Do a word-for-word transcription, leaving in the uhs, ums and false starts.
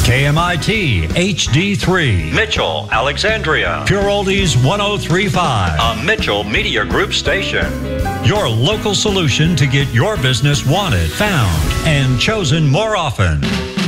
K M I T H D three, Mitchell, Alexandria. Pure Oldies one oh three point five, A Mitchell Media Group station. your local solution to get your business wanted, found, and chosen more often.